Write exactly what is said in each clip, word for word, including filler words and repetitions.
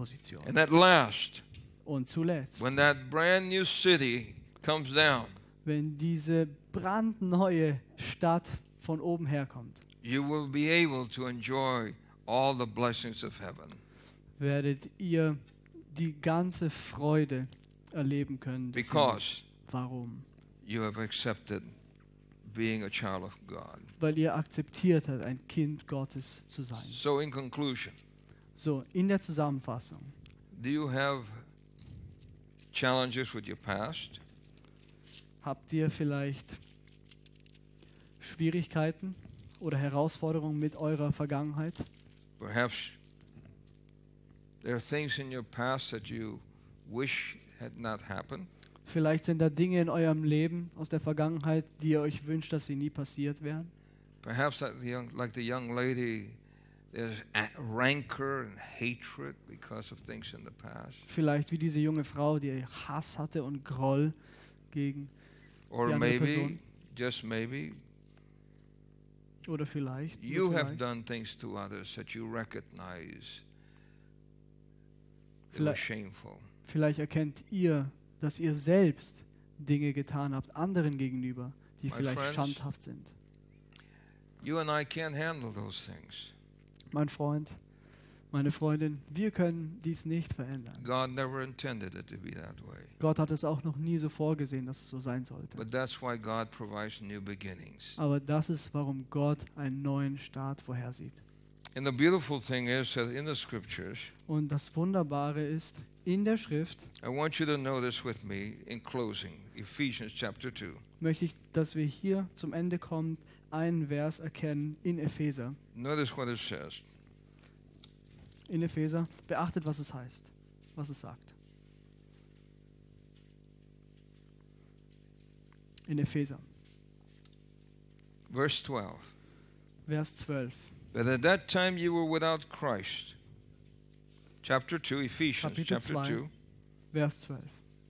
Position. And at last, Und zuletzt, when that brand new city comes down, wenn diese brandneue Stadt von oben herkommt, you will be able to enjoy all the blessings of heaven. werdet ihr die ganze Freude erleben können. des Because Himmels. Warum? you have accepted being a child of God. Weil ihr akzeptiert habt, ein Kind Gottes zu sein. So in conclusion, So, in der Zusammenfassung. do you have challenges with your past? Habt ihr vielleicht Schwierigkeiten oder Herausforderungen mit eurer Vergangenheit? Perhaps there are things in your past that you wish had not happened. Vielleicht sind da Dinge in eurem Leben aus der Vergangenheit, die ihr euch wünscht, dass sie nie passiert wären. Perhaps like the young, like the young lady, there's a- rancor and hatred because of things in the past. Vielleicht wie diese junge Frau, die Hass hatte und Groll gegen Or Die andere maybe, Person. just maybe, oder vielleicht, nur you have vielleicht, done things to others that you recognize it was Vielleicht- shameful. vielleicht erkennt ihr, dass ihr selbst Dinge getan habt, anderen gegenüber, die My vielleicht friends, schandhaft sind. You and I can't handle those things. Mein Freund, meine Freundin, wir können dies nicht verändern. God never intended it to be that way. Gott hat es auch noch nie so vorgesehen, dass es so sein sollte. But that's why God provides new beginnings. Aber das ist, warum Gott einen neuen Start vorhersieht. And the beautiful thing is that in the scriptures, Und das Wunderbare ist, in der Schrift I want you to notice with me in closing, Ephesians chapter two. möchte ich, dass wir hier zum Ende kommen, einen Vers erkennen in Epheser. Notice what it says. In Epheser, beachtet, was es heißt, was es sagt. In Epheser, Verse twelve. Vers zwölf. That at that time you were without Christ. Chapter two, Ephesians Kapitel chapter zwei. two. Vers zwölf.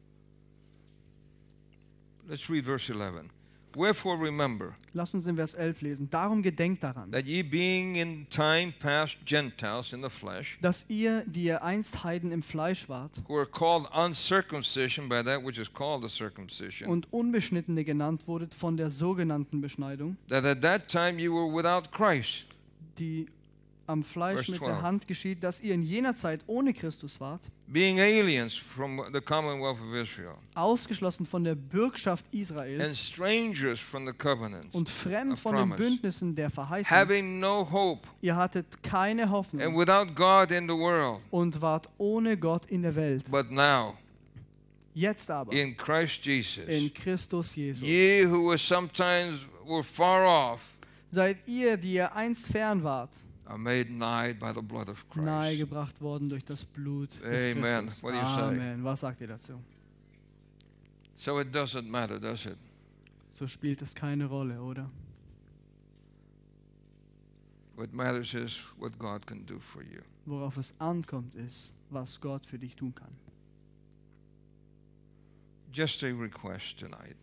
Let's read verse eleven. Wherefore remember Lass uns in Vers elf lesen. Darum gedenkt daran, that ye being in time past Gentiles in the flesh, dass ihr, die ihr einst Heiden im Fleisch wart who are called uncircumcision by that which is called the circumcision, und Unbeschnittene genannt wurdet von der sogenannten Beschneidung, that at that time you were without Christ, die am Fleisch Vers mit zwölf. der Hand geschieht, dass ihr in jener Zeit ohne Christus wart, being aliens from the commonwealth of Israel, ausgeschlossen von der Bürgschaft and Israels strangers from the covenants, und fremd of von den promise, Bündnissen der Verheißung. having no hope, Ihr hattet keine and Hoffnung without God in the world. und wart ohne Gott in der Welt. But now, Jetzt aber in Christ Jesus, in Christus Jesus ye who were sometimes were far off, seid ihr, die ihr einst fern wart, are made nigh by the blood of Christ. nahegebracht worden durch das Blut des Amen. Christus. What do you say? Amen. Was sagt ihr dazu? So it doesn't matter, does it? So spielt es keine Rolle, oder? What matters is what God can do for you. Worauf es ankommt, ist, was Gott für dich tun kann. Just a request tonight.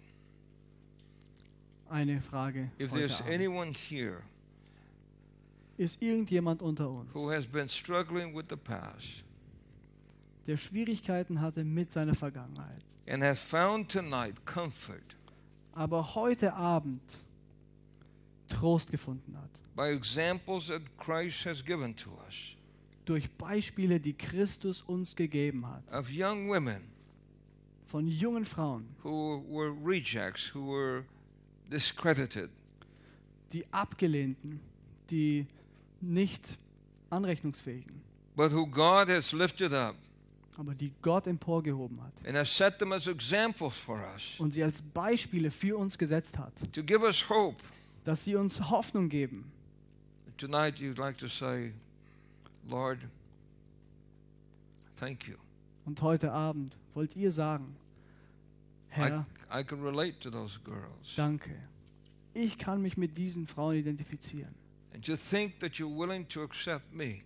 Eine Frage If heute there's Abend. anyone here Ist irgendjemand unter uns, who has been struggling with the past der Schwierigkeiten hatte mit seiner Vergangenheit, and has found tonight comfort aber heute Abend Trost gefunden hat, by examples that Christ has given to us durch Beispiele, die Christus uns gegeben hat, of young women von jungen Frauen, who were rejects, who were discredited, die Abgelehnten, die nicht anrechnungsfähigen, but who God has lifted up aber die Gott emporgehoben hat and has set them as examples for us und sie als Beispiele für uns gesetzt hat, to give us hope. dass sie uns Hoffnung geben. Tonight you'd like to say, Lord, thank you. Und heute Abend wollt ihr sagen, Herr, I, I can relate to those girls. danke. Ich kann mich mit diesen Frauen identifizieren. And to think that you're willing to accept me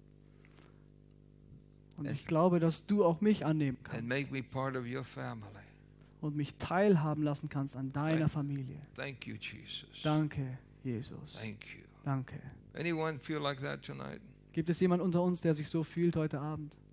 Und ich glaube, dass du auch mich annehmen and kannst make me part of your family. und mich teilhaben lassen kannst an deiner Thank- Familie. Thank you, Jesus. Danke, Jesus. Thank you. Danke. Anyone feel like that tonight? Gibt es jemand unter uns, der sich so fühlt heute Abend?